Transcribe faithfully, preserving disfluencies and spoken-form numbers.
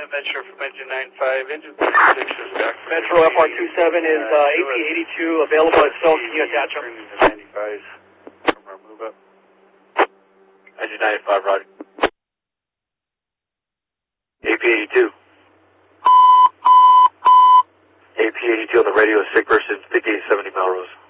Metro from engine nine five, engine thirty-six is back. Metro F R two seven is uh, A P eighty-two available at Silk. Can you attach them? ninety-five from our move up. Engine ninety-five, Roger. A P eighty-two. A P eighty-two on the radio, sick person, fifty-eight seventy Melrose.